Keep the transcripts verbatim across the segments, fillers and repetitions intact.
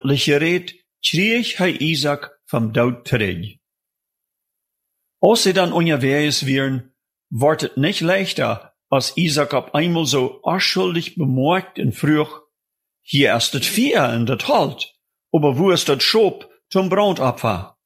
bildliche Red kreeg hij Isaac vom dood terug. Als sie dann unterwegs wären, wordt het nicht leichter, als Isaac auf einmal so unschuldig bemerkt und frug, hier ist das Vieh in das Halt, aber wo ist das Schop zum Brandopfer?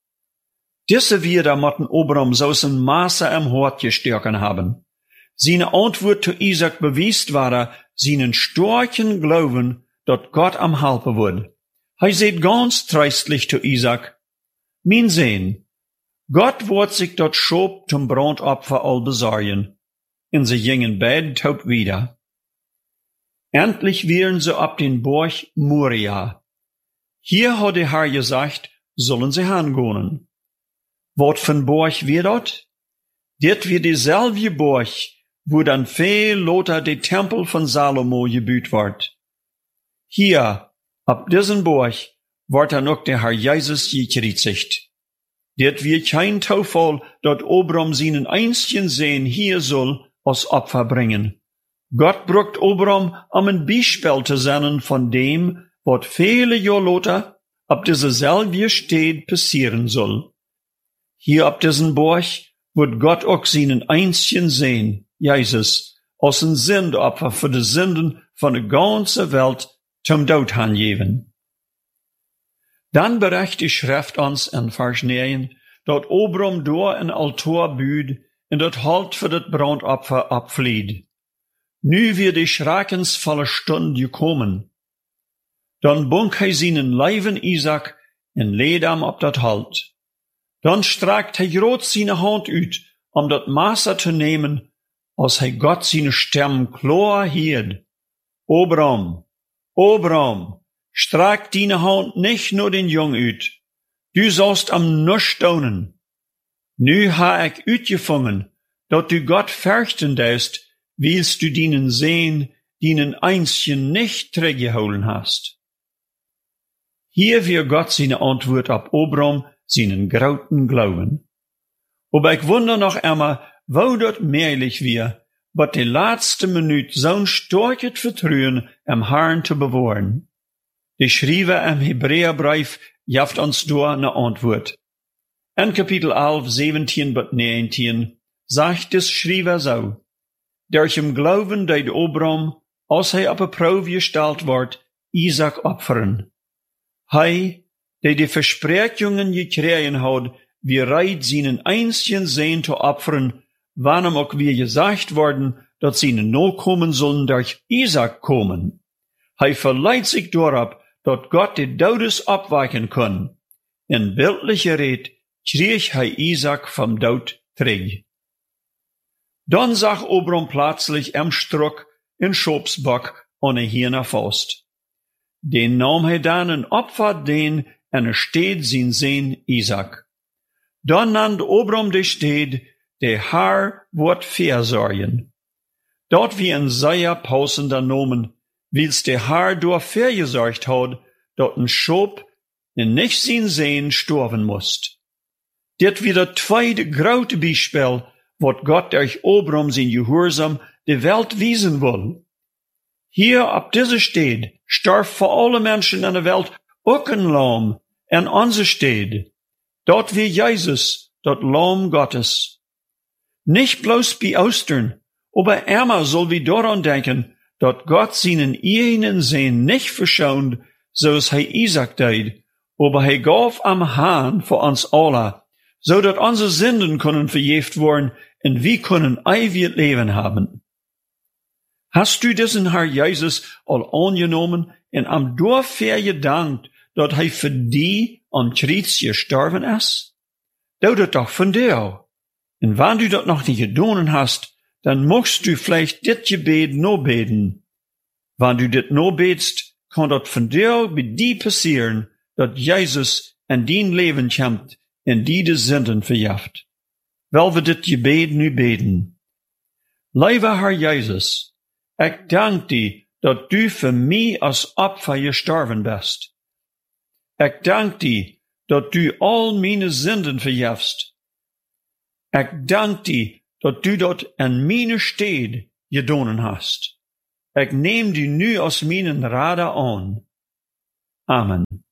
Diese Wider motten Abraham so ein Maße am Hort gestärken haben. Seine Antwort zu Isaac bewies war, seinen starken Glauben, dat Gott am helpen wird. Hij seht ganz tröstlich zu Isaac, mein Sohn, Gott wird sich dat Schop zum Brandopfer all besorgen. Und sie gingen beide taub wieder. Endlich wären sie ab den Berg Moria. Hier hat der Herr gesagt, sollen sie hingehen. Wat von Berg wird dat? Dit wird dieselbe Berg, wo dann viel later der Tempel von Salomo gebaut wird. Hier, ab diesen Berg, wird dann auch der Herr Jesus gekreuzigt. Dit wird kein Zufall, dat Abraham seinen einzigen Sohn hier soll als Opfer bringen. Gott brucht Abraham, um ein Beispiel zu sein von dem, was viele Jahre later ab dieser selbe Stadt passieren soll. Hier ab diesen Berg wird Gott auch seinen einzigen Sohn, Jesus, als ein Sündopfer für die Sünden von der ganzen Welt zum Tod hingeben. Dann berichtet die Schrift uns in Vers neun, dat Abraham door een Altar buut en dat halt für das Brandopfer abflieht. Nu wird die schreckensvolle Stunde gekommen. Dann bunk hij seinen Leiven Isaac en leed hem op dat halt. Dann streckt hij groot seine Hand uit, um dat Maße zu nehmen, als hij Gott seine Stem klar hielt. Abraham, Abraham, streck deine Hand nicht nur den Jung uit. Du sollst am nur staunen. Nu ha ich uitgefangen, dat du Gott fürchten deist, willst du dienen sehen, dienen einzigen nicht zurückgeholen hast. Hier wird Gott seine Antwort ab Abraham, seinen grauten Glauben. Aber ich wundere noch einmal, wo dort mehrlich wir, wat die letzte Minute so'n starkes Vertrauen am Herrn zu bewahren. Die Schreiber im Hebräerbrief jaft uns door eine Antwort. In Kapitel elf, zeventien bis neunzehn sagt des Schreiber so, durch im Glauben deed Abraham, als hij op een proef gesteld wordt, Isaac opferen. Hij, die die Versprechungen gekregen had, wie reit seinen einzigen Sohn zu opfern, wann ihm auch wie gesagt worden, dat seine Nachkommen sollen durch Isaac kommen. Hij verleiht sich darauf, dat Gott die Todes abweichen kann. In bildlicher Red kreeg hij Isaac vom Tod terug. Dann zag Abraham plötzlich am Struck in Schopsbock ohne Hirner Faust. Den nahm hij dann een Opfer den en er steht sein Sohn Isaac. Dann nannte Abraham die Stadt, der Herr wird versorgen. Dort wie ein sehr passender Nomen, wils der Herr durch vergesorgt hat, dat ein Schop in nicht sein Sehen sterben musst. Dit wie das zweite grote Beispiel, wat Gott durch Abraham sein Gehorsam die Welt wiesen will. Hier ab dieser Stadt starb für alle Menschen in der Welt auch ein Lamm in unserer Stadt. Dort wie Jesus, dat Lamm Gottes. Nicht bloß bei Ostern, aber immer soll wir daran denken, dat Gott seinen eigenen Sohn nicht verschont, so es hij Isaac deed, aber hij gaf am Hahn für uns alle, so dat unsere Sünden können verjeft worden und wir können ewig Leben haben. Hast du diesen Herr Jesus all angenommen und am dafür gedankt, dat hij für die am Kreuz gestorben ist? Du dat doch von dir. Und wenn du das noch nicht getan hast, dann musst du vielleicht dit Gebet no beten. Wenn du dit no betst, kann das von dir bei dir passieren, dat Jesus in dein Leben kommt und die de Sünden verjaft. Weil wir dit Gebet nu beten. Lieber Herr Jesus, ich danke dir, dat du für mich als Opfer gestorben bist. Ich danke dir, dat du all meine Sünden verjafst. Ich danke dir, dat du dat in meine Stadt gedonen hast. Ich nehm die nu als meinen Rader an. Amen.